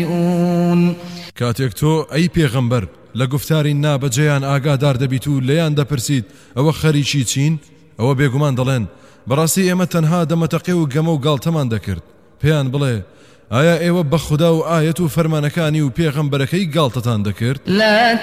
کاتێک تۆ ئەی پێغەمبەر لە گفتاری نابەجێیان ئاگادار دەبیت و لێیان دەپرسیت ئەوە خەریکی چین؟ ئەوە بێگومان دەڵێن بەڕاستی ئێمە تەنها دەمەتەقێ و گەمە و گاڵتەمان دەکرد. پێیان بڵێ ئایا ئێوە بە خودا و ئاەت و فەرمانەکانی و پێغەمبەرەکەی گاڵتەتان دەکرد؟